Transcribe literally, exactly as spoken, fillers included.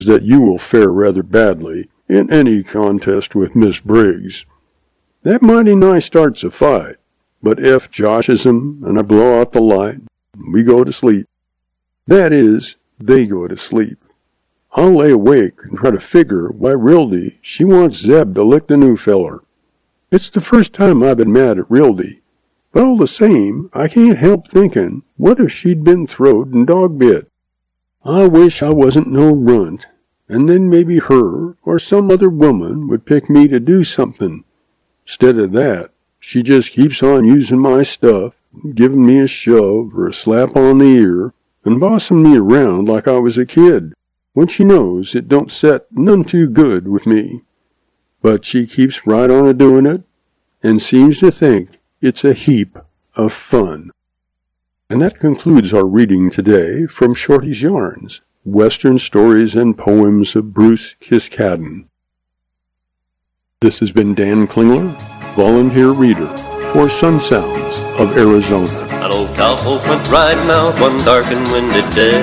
that you will fare rather badly in any contest with Miss Briggs. That mighty nigh starts a fight, but if joshes 'em and I blow out the light, we go to sleep. That is, they go to sleep. I'll lay awake and try to figure why Rildy, she wants Zeb to lick the new feller. It's the first time I've been mad at Rildy, but all the same, I can't help thinking, what if she'd been throwed and dog-bit? I wish I wasn't no runt, and then maybe her or some other woman would pick me to do something. Instead of that, she just keeps on using my stuff, giving me a shove or a slap on the ear, and bossing me around like I was a kid, when she knows it don't set none too good with me. But she keeps right on a-doing it, and seems to think it's a heap of fun. And that concludes our reading today from Shorty's Yarns, Western Stories and Poems of Bruce Kiskaddon. This has been Dan Klingler, volunteer reader for Sun Sounds of Arizona. An old cowpoke went riding out one dark and windy day.